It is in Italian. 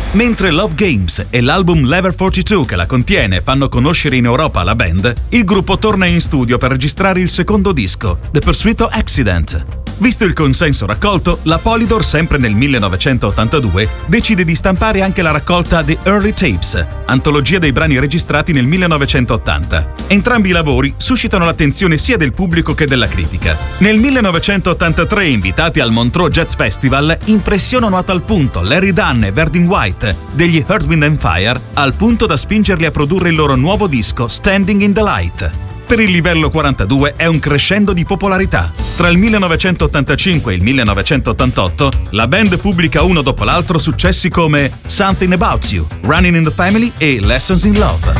Mentre Love Games e l'album Level 42 che la contiene fanno conoscere in Europa la band, il gruppo torna in studio per registrare il secondo disco, The Pursuit of Accident. Visto il consenso raccolto, la Polydor, sempre nel 1982, decide di stampare anche la raccolta The Early Tapes, antologia dei brani registrati nel 1980. Entrambi i lavori suscitano l'attenzione sia del pubblico che della critica. Nel 1983, invitati al Montreux Jazz Festival, impressionano a tal punto Larry Dunn e Verdin White degli Earth, Wind and Fire, al punto da spingerli a produrre il loro nuovo disco Standing in the Light. Per il livello 42 è un crescendo di popolarità. Tra il 1985 e il 1988, la band pubblica uno dopo l'altro successi come Something About You, Running in the Family e Lessons in Love.